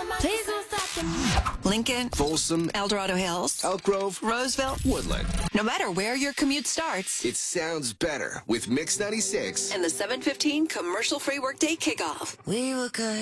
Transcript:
Please don't stop. Lincoln, Folsom, El Dorado Hills, Elk Grove, Roseville. Woodland. No matter where your commute starts, It sounds better with Mix 96. and the 7:15 commercial-free workday kickoff. We were good.